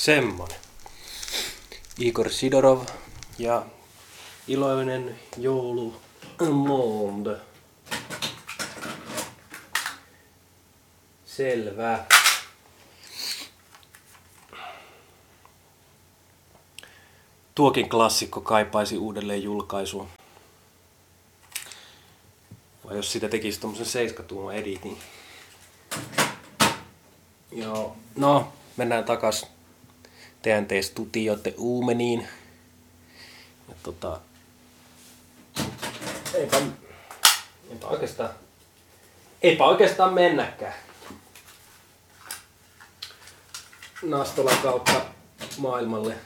Semmonen. Igor Sidorov ja iloinen joulu monde. Selvä. Tuokin klassikko kaipaisi uudelleen julkaisua. Vai jos sitä tekisi tommosen 7-tuuman editin. Joo, no mennään takas TNT-studioiden uumeniin. Ja eipä oikeastaan mennäkään. Nastolan kautta maailmalle.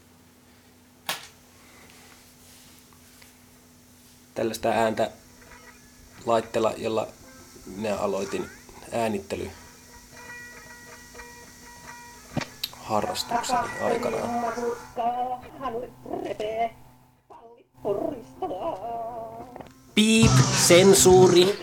Tällaista ääntä laitteella, jolla minä aloitin äänittely harrastukseni aikanaan. Piip, sensuuri.